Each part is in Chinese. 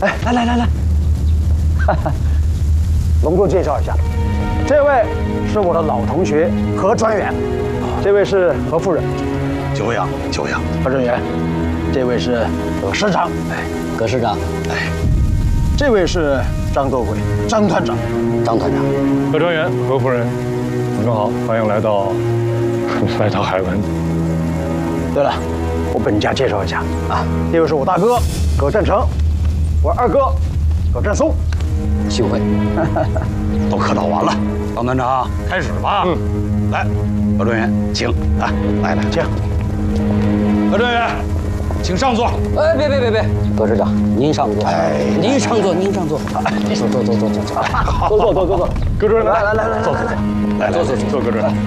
来，隆重介绍一下，这位是我的老同学何专员，这位是何夫人， 久仰。 何专员，这位是何师长， 葛师长， 这位是张斗贵，张团长。 何专员、何夫人，你们好，欢迎来到海文。 对了，我本家介绍一下啊，这位是我大哥葛振成，我二哥葛振松。 幸会。 都客套完了，张团长开始吧。来，何专员，请啊，来，请。何专员，请上座。 哎，别，葛师长，您上座。您上座。坐。 葛专员， 来， 坐，葛专员。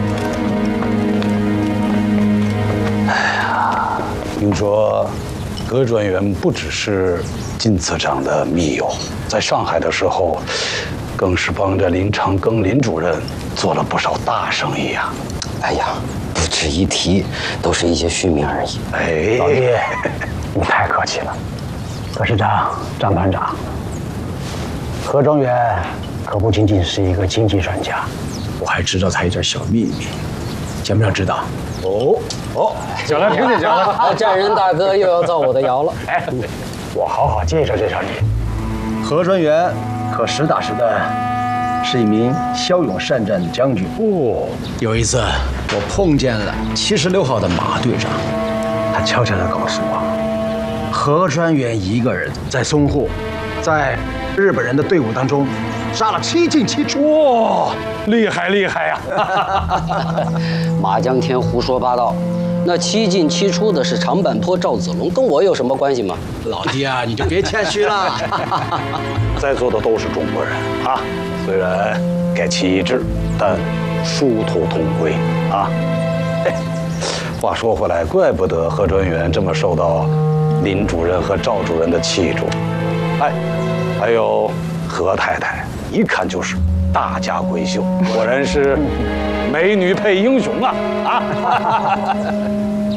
听说葛专员不只是靳次长的密友，在上海的时候，更是帮着林长庚林主任做了不少大生意啊。 哎呀，不值一提，都是一些虚名而已。 老弟，你太客气了。葛师长、张团长，何专员可不仅仅是一个经济专家，我还知道他一点小秘密，想不想知道？ 讲来听听，讲来。 战人大哥又要造我的谣了。 我好好介绍你。何专员可实打实的是一名骁勇善战的将军。有一次我碰见了76号的马队长，他悄悄地告诉我，何专员一个人在淞沪，在日本人的队伍当中杀了7进7出。 哇，厉害呀！ 马江天胡说八道，那7进7出的是长坂坡赵子龙，跟我有什么关系吗？ 老弟啊，你就别谦虚了。 在座的都是中国人啊，虽然改旗易帜，但殊途同归啊。话说回来，怪不得何专员这么受到林主任和赵主任的器重。还有何太太，一看就是大家闺秀，果然是美女配英雄啊！